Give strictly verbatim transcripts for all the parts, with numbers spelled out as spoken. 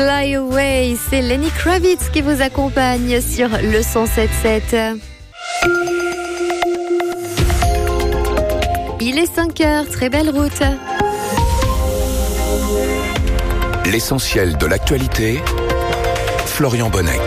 Fly Away, c'est Lenny Kravitz qui vous accompagne sur le cent sept sept. Il est cinq heures, très belle route. L'essentiel de l'actualité, Florian Bonnec.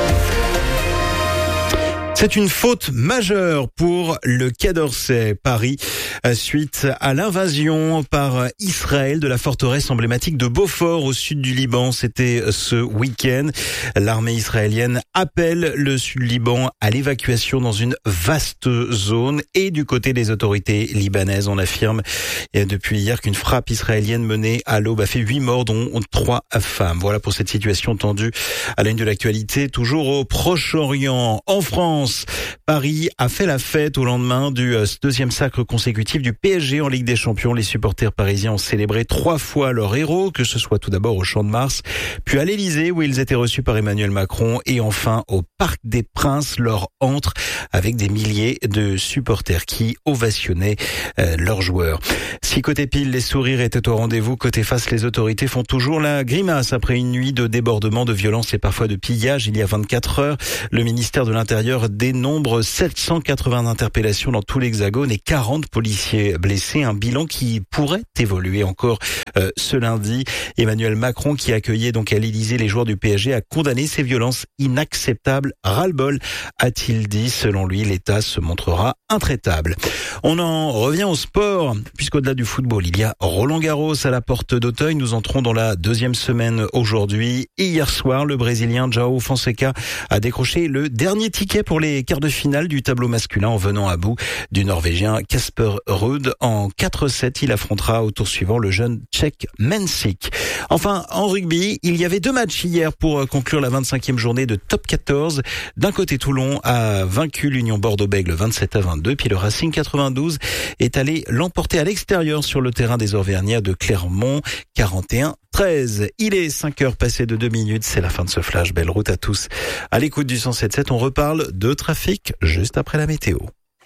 C'est une faute majeure pour le Quai d'Orsay, Paris, suite à l'invasion par Israël de la forteresse emblématique de Beaufort au sud du Liban. C'était ce week-end. L'armée israélienne appelle le sud-Liban à l'évacuation dans une vaste zone. Et du côté des autorités libanaises, on affirme depuis hier qu'une frappe israélienne menée à l'aube a fait huit morts, dont trois femmes. Voilà pour cette situation tendue à la une de l'actualité. Toujours au Proche-Orient, en France, Paris a fait la fête au lendemain du deuxième sacre consécutif du P S G en Ligue des Champions. Les supporters parisiens ont célébré trois fois leur héros, que ce soit tout d'abord au Champ de Mars, puis à l'Élysée où ils étaient reçus par Emmanuel Macron, et enfin au Parc des Princes, leur antre, avec des milliers de supporters qui ovationnaient euh, leurs joueurs. Si côté pile, les sourires étaient au rendez-vous, côté face, les autorités font toujours la grimace après une nuit de débordement, de violence et parfois de pillage. Il y a vingt-quatre heures, le ministère de l'Intérieur dénombre sept cent quatre-vingts interpellations dans tout l'Hexagone et quarante policiers blessés. Un bilan qui pourrait évoluer encore euh, ce lundi. Emmanuel Macron, qui accueillait donc à l'Élysée les joueurs du P S G, a condamné ces violences inacceptables. Ras-le-bol, a-t-il dit. Selon lui, l'État se montrera intraitable. On en revient au sport, puisqu'au-delà du football, il y a Roland-Garros à la porte d'Auteuil. Nous entrons dans la deuxième semaine aujourd'hui. Et hier soir, le Brésilien João Fonseca a décroché le dernier ticket pour les quarts de finale du tableau masculin en venant à bout du Norvégien Casper Ruud. En quatre sept, il affrontera au tour suivant le jeune Tchèque Mensik. Enfin, en rugby, il y avait deux matchs hier pour conclure la vingt-cinquième journée de Top quatorze. D'un côté, Toulon a vaincu l'Union Bordeaux-Bègles vingt-sept à vingt-deux, puis le Racing quatre-vingt-douze est allé l'emporter à l'extérieur sur le terrain des Auvergnats de Clermont, quarante et un treize. Il est cinq heures passées de deux minutes, c'est la fin de ce flash. Belle route à tous. À l'écoute du cent sept sept, on reparle de trafic juste après la météo.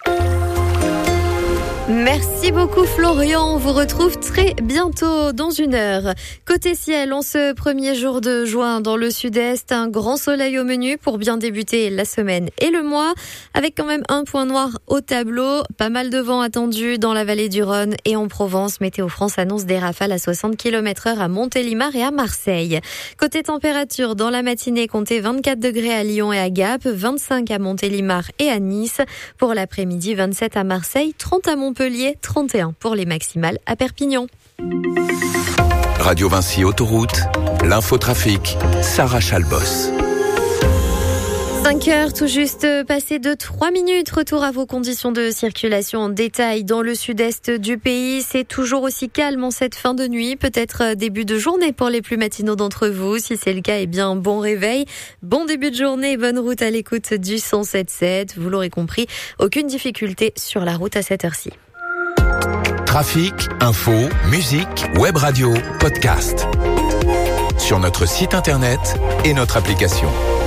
Merci beaucoup Florian, on vous retrouve très bientôt dans une heure. Côté ciel, en ce premier jour de juin dans le sud-est, un grand soleil au menu pour bien débuter la semaine et le mois, avec quand même un point noir au tableau, pas mal de vent attendu dans la vallée du Rhône et en Provence. Météo France annonce des rafales à soixante kilomètres heure à Montélimar et à Marseille. Côté température, dans la matinée, comptez vingt-quatre degrés à Lyon et à Gap, vingt-cinq à Montélimar et à Nice. Pour l'après-midi, vingt-sept à Marseille, trente à Montpellier. Montpellier, trente et un pour les maximales à Perpignan. Radio Vinci Autoroute, l'infotrafic, Sarah Chalbos. cinq heures, tout juste passé de trois minutes. Retour à vos conditions de circulation en détail dans le sud-est du pays. C'est toujours aussi calme en cette fin de nuit, peut-être début de journée pour les plus matinaux d'entre vous. Si c'est le cas, eh bien, bon réveil, bon début de journée, bonne route à l'écoute du cent sept sept. Vous l'aurez compris, aucune difficulté sur la route à cette heure-ci. Trafic, info, musique, web radio, podcast. Sur notre site internet et notre application.